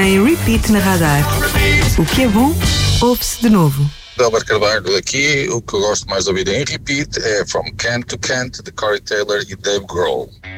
em repeat na Radar. O que é bom, ouve-se de novo. Delber Carvalho aqui, o que eu gosto mais de ouvir em repeat é From Kent to Kent, de Corey Taylor e Dave Grohl.